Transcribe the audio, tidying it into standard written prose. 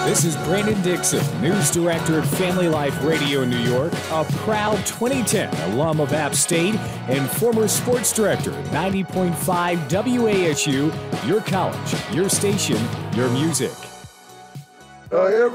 This is Brandon Dixon, news director at Family Life Radio in New York, a proud 2010 alum of App State, and former sports director at 90.5 WASU, your college, your station, your music.